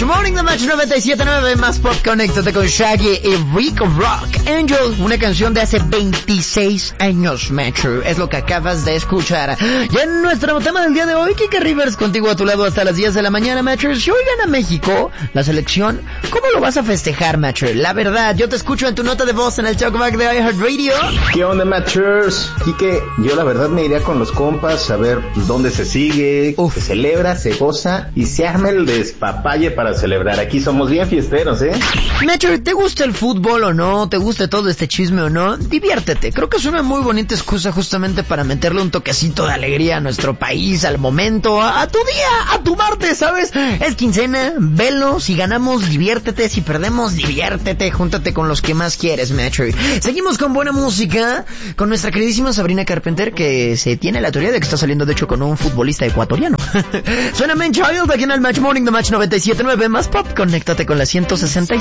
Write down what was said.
Morning, The Match 97.9, más pop, conéctate con Shaggy y Rick Rock Angel, una canción de hace 26 años, Metro, es lo que acabas de escuchar. Y en nuestro tema del día de hoy, Kike Rivers, contigo a tu lado hasta las 10 de la mañana, Metro. Si hoy gana México, la selección, ¿cómo lo vas a festejar, Metro? La verdad, yo te escucho en tu nota de voz en el Talkback de iHeartRadio. ¿Qué onda, Matchers? Kike, yo la verdad me iría con los compas a ver dónde se sigue, se celebra, se goza y se arma el despapalle para celebrar. Aquí somos bien fiesteros, ¿eh? Metro, ¿te gusta el fútbol o no? ¿Te gusta todo este chisme o no? Diviértete. Creo que es una muy bonita excusa justamente para meterle un toquecito de alegría a nuestro país, al momento, a tu día, a tu martes, ¿sabes? Es quincena, velo, si ganamos, diviértete, si perdemos, diviértete, júntate con los que más quieres, Metro. Seguimos con buena música, con nuestra queridísima Sabrina Carpenter, que se tiene la teoría de que está saliendo de hecho con un futbolista ecuatoriano. Suena Man Child aquí en el Match Morning, The Match 97.9, más pop, conéctate con la 166.